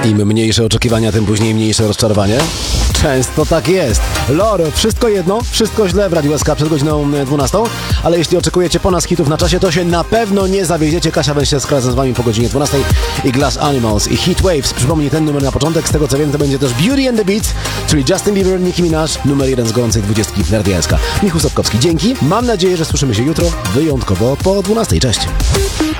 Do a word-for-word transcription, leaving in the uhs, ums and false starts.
Im mniejsze oczekiwania, tym później mniejsze rozczarowanie. Często tak jest. Loro, wszystko jedno, wszystko źle w Radiu S K przed godziną dwunastą, ale jeśli oczekujecie po nas hitów na czasie, to się na pewno nie zawiedziecie. Kasia Węściewska razem z wami po godzinie dwunastej i Glass Animals i Heat Waves. Przypomnij ten numer na początek, z tego co wiem to będzie też Beauty and the Beats, czyli Justin Bieber, Nicki Minaj, numer jeden z gorącej dwudziestki w Radia S K. Michał Sapkowski, dzięki. Mam nadzieję, że słyszymy się jutro, wyjątkowo po dwunastej. Cześć.